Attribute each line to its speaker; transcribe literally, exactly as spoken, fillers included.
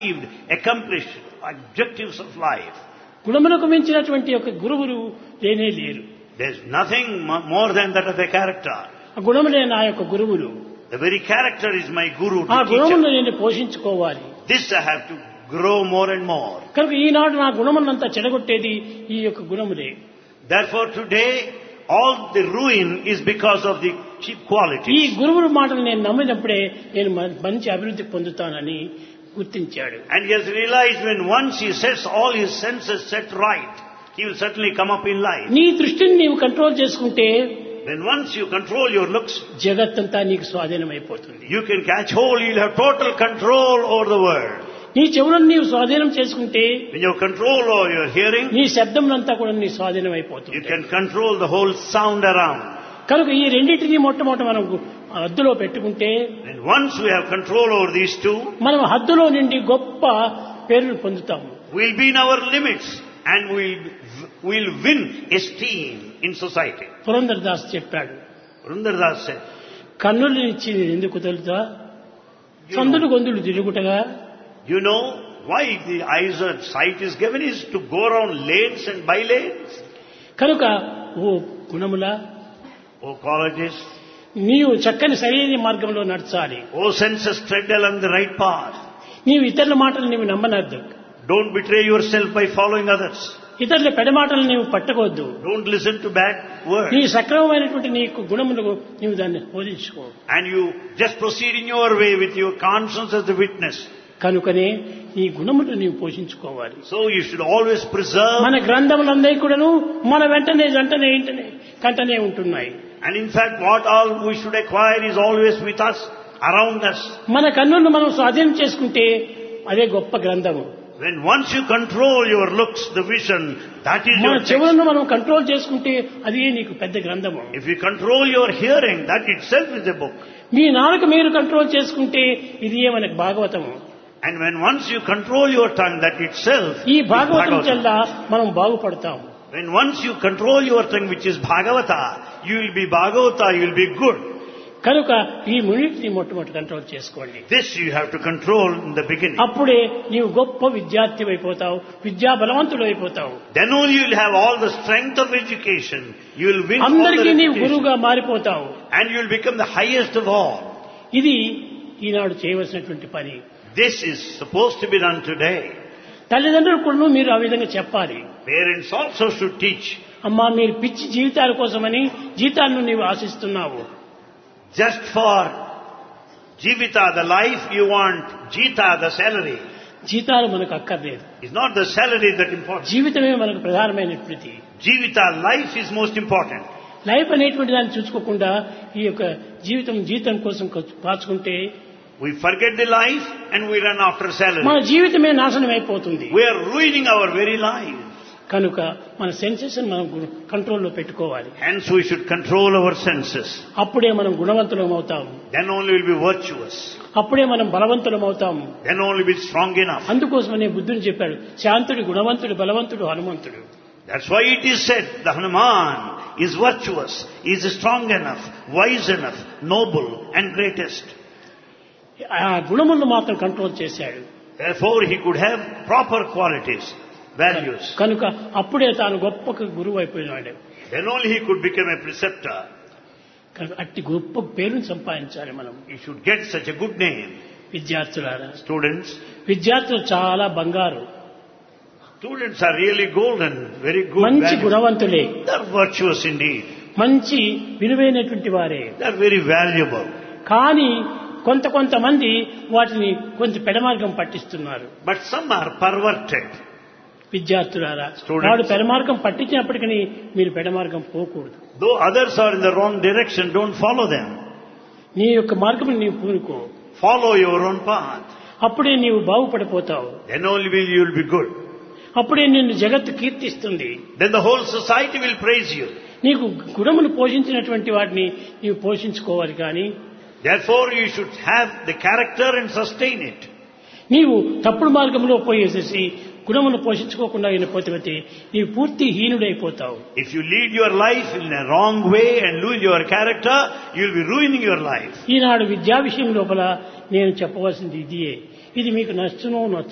Speaker 1: accomplish objectives of life.
Speaker 2: గుణములకు మించినటువంటి ఒక గురువులు లేనే లేరు.
Speaker 1: There's nothing mo- more than that of the character.
Speaker 2: ఆ గుణములే నా యొక్క గురువులు.
Speaker 1: The very character is my guru
Speaker 2: ఆ
Speaker 1: to
Speaker 2: గుణములను
Speaker 1: teach.
Speaker 2: నేను పోషించుకోవాలి.
Speaker 1: This I have to grow more and more.
Speaker 2: కనుక ఈనాడు నా గుణమునంతా చెడగొట్టేది ఈ యొక్క గుణములే.
Speaker 1: Therefore today all the ruin is because of the cheap
Speaker 2: ఈ
Speaker 1: qualities.
Speaker 2: గురువుల మాటలు నేను నమ్మినప్పుడే నేను మ- మంచి అభివృద్ధి పొందుతానని గుర్తించాడు.
Speaker 1: And he has realized when once he sets all his senses set right, he will certainly come up in life.
Speaker 2: నీ దృష్టిని నీవు కంట్రోల్ చేసుకుంటే
Speaker 1: When once you control your looks,
Speaker 2: జగత్తంతా నీకు స్వాధీనమైపోతుంది.
Speaker 1: you can catch hold, you'll have total control over the world.
Speaker 2: నీ చెవులను నీవు స్వాధీనం చేసుకుంటే
Speaker 1: When you control over your hearing,
Speaker 2: నీ శబ్దములంతా కూడా నీ స్వాధీనం
Speaker 1: you
Speaker 2: అయిపోతుంది.
Speaker 1: can control the whole sound around.
Speaker 2: కనుక ఈ రెండింటినీ మొట్టమొదట మనం హద్దులో పెట్టుకుంటే
Speaker 1: And once we have control over these two,
Speaker 2: మనం హద్దులో నుండి గొప్ప పేరును పొందుతాము.
Speaker 1: we'll be in our limits and we'll, we'll win esteem in society.
Speaker 2: Purandara Das చెప్పాడు,
Speaker 1: Purandardas said,
Speaker 2: కన్నులు ఇచ్చి ఎందుకు తెలుసా, సందులు గొంతులు తిరుగుటగా.
Speaker 1: you know why the eyes and sight is given is to go around lanes and by lanes.
Speaker 2: కనుక ఓ గుణముల
Speaker 1: Oh qualities,
Speaker 2: నీవు చక్కని సరైన మార్గంలో నడచాలి.
Speaker 1: oh senses tread along the right path.
Speaker 2: నీవు ఇతరుల మాటలు నీవు నమ్మనద్దు.
Speaker 1: Don't betray yourself by following others.
Speaker 2: ఇతరుల పెడమాటలు నీవు పట్టకొద్దు.
Speaker 1: Don't listen to bad words.
Speaker 2: నీ సక్రమమైనటువంటి నీకు గుణములు నీవు దాన్ని బోధించుకో.
Speaker 1: And you just proceed in your way with your conscience as the witness.
Speaker 2: కనుకనే ఈ గుణములు నీవు పోషించుకోవాలి.
Speaker 1: So you should always preserve.
Speaker 2: మన గ్రంథములందరి కూడాను మన వెంటనే జంటనే ఇంటనే కంటనే ఉంటున్నాయి.
Speaker 1: And in fact what all we should acquire is always with us, around us.
Speaker 2: మన కన్నులను మనం స్వాధీనం చేసుకుంటే అదే గొప్ప గ్రంథము.
Speaker 1: When once you control your looks, the vision, that is
Speaker 2: మన
Speaker 1: your text.
Speaker 2: చెవులను మనం కంట్రోల్ చేసుకుంటే అదే నీకు పెద్ద గ్రంథము.
Speaker 1: If you control your hearing, that itself is a book.
Speaker 2: మీ నాలుక మీరు కంట్రోల్ చేసుకుంటే ఇది ఏ మనకు భాగవతము.
Speaker 1: And when once you control your tongue, that itself
Speaker 2: ఈ
Speaker 1: is
Speaker 2: భాగవతం
Speaker 1: Bhagavata.
Speaker 2: చెల్లా మనం బాగుపడతాం.
Speaker 1: When once you control your tongue, which is Bhagavata, you will be Bhagavata, you will be good.
Speaker 2: కనుక ఈ మూడింటిని మొట్టమొదటి కంట్రోల్ చేసుకోండి.
Speaker 1: This you have to control in the beginning.
Speaker 2: అప్పుడే నీవు గొప్ప విద్యార్థి అయిపోతావు, విద్యా బలవంతుడు అయిపోతావు.
Speaker 1: Then only you will have all the strength of education. You will win all the
Speaker 2: అందరికీ నీవు
Speaker 1: reputation.
Speaker 2: గురువుగా మారిపోతావు.
Speaker 1: And you will become the highest of all.
Speaker 2: ఇది ఈనాడు చేయవలసినటువంటి పని.
Speaker 1: This is supposed to be done today.
Speaker 2: తల్లిదండ్రులు కూడా మీరు ఆ విధంగా చెప్పాలి.
Speaker 1: Parents also should teach.
Speaker 2: అమ్మా మీరు పిచ్చి జీవితాల కోసమని జీతాలను నీవు ఆశిస్తున్నావు.
Speaker 1: Just for Jivita, the life you want, Jita, the salary.
Speaker 2: జీతాలు మనకు అక్కర్లేదు.
Speaker 1: It's not the salary that important.
Speaker 2: జీవితమే మనకు ప్రధానమైనటువంటి.
Speaker 1: Jivita, life is most important.
Speaker 2: Life అనేటువంటి దాన్ని చూసుకోకుండా ఈ యొక్క జీవితం జీతం కోసం పాచుకుంటే
Speaker 1: We forget the life and we run after
Speaker 2: మన
Speaker 1: salary.
Speaker 2: జీవితమే నాశనం అయిపోతుంది.
Speaker 1: We are ruining our very life.
Speaker 2: కనుక మన సెన్సెస్ మనం కంట్రోల్లో పెట్టుకోవాలి.
Speaker 1: Hence we should control our senses.
Speaker 2: అప్పుడే మనం గుణవంతులం అవుతాము.
Speaker 1: Then only we'll be virtuous.
Speaker 2: అప్పుడే మనం బలవంతులం అవుతాము.
Speaker 1: Then only we'll be strong enough.
Speaker 2: అందుకోసమనే బుద్ధుని చెప్పాడు, శాంతుడు గుణవంతుడు బలవంతుడు హనుమంతుడు.
Speaker 1: That's why it is said the Hanuman is virtuous, is strong enough, wise enough, noble and greatest.
Speaker 2: ఆ గుణములను మాత్రం కంట్రోల్ చేశాడు.
Speaker 1: Therefore he could have proper qualities, values.
Speaker 2: కనుక అప్పుడే తాను గొప్ప గురువు అయిపోయినాడు.
Speaker 1: Then only he could become a preceptor.
Speaker 2: కనుక అట్టి గొప్ప పేరును సంపాదించాలి మనం.
Speaker 1: He should get such a good name.
Speaker 2: విద్యార్థులారా,
Speaker 1: Students,
Speaker 2: విద్యార్థులు చాలా బంగారు,
Speaker 1: students are really golden, very good,
Speaker 2: మంచి
Speaker 1: valuable.
Speaker 2: గుణవంతులే,
Speaker 1: They are virtuous indeed.
Speaker 2: మంచి విలువైనటువంటి వారే.
Speaker 1: They are very valuable.
Speaker 2: కానీ కొంత కొంతమంది వాటిని కొంచెం పెడమార్గం పట్టిస్తున్నారు.
Speaker 1: But some are perverted.
Speaker 2: విద్యార్థులారా,
Speaker 1: Students.
Speaker 2: వాడు పెడమార్గం పట్టించినప్పటికీ మీరు పెడమార్గం పోకూడదు.
Speaker 1: Though others are in the wrong direction, don't follow them.
Speaker 2: నీ యొక్క మార్గం నీవు పూనుకో.
Speaker 1: Follow your own path.
Speaker 2: అప్పుడే నీవు బాగుపడిపోతావు.
Speaker 1: Then only will you will be good.
Speaker 2: అప్పుడే నిన్ను జగత్తు కీర్తిస్తుంది.
Speaker 1: Then the whole society will praise you.
Speaker 2: నీకు గుణములు పోషించినటువంటి వాటిని నీవు పోషించుకోవాలి. కానీ
Speaker 1: Therefore you should have the character and sustain it.
Speaker 2: నీవు తప్పుడు మార్గంలో పోయేసేసి గుణమును పోషించుకోకుండా వెళ్ళిపోతే నీవు పూర్తి హీనుడైపోతావు.
Speaker 1: If you lead your life in a wrong way and lose your character, you will be ruining your life.
Speaker 2: ఈనాడు విద్యా విషయం లోపల నేను చెప్పవలసింది ఇదియే. ఇది మీకు నచ్చునో నచ్చ